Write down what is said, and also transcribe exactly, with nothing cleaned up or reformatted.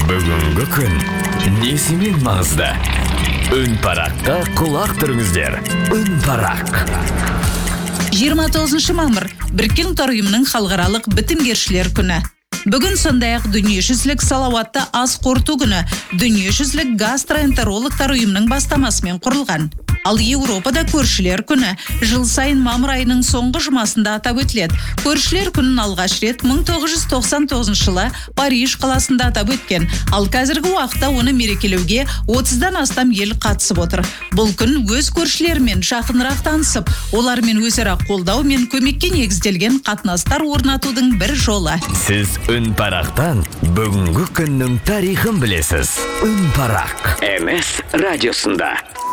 Бүгінгі күн несімен маңызды? Үн параққа құлақ түріңіздер. Үн парақ. жиырма тоғызыншы мамыр Біріккен Ұлттар Ұйымының халықаралық бітімгершілер күні. Бүгін сондай-ақ дүниежүзілік салауатты ас қорыту күні дүниежүзілік гастроэнтерологтар ұйымының бастамасымен құрылған. Ал Еуропада көршілер күні жыл сайын мамыр айының соңғы жұмасында атап өтіледі. Көршілер күнін алғаш рет мың тоғыз жүз тоқсан тоғызыншы жылы Париж қаласында атап өткен. Ал қазіргі уақытта оны мерекелеуге отыздан астам ел қатысып отыр. Бұл күн өз көршілермен жақынырақ танысып, олармен өзара қолдау мен көмекке негізделген қатынастар орнатудың бір жолы. Сіз Үн парақтан бүгінгі күннің тарихын білесіз. Үн парақ. эм эс радиосында.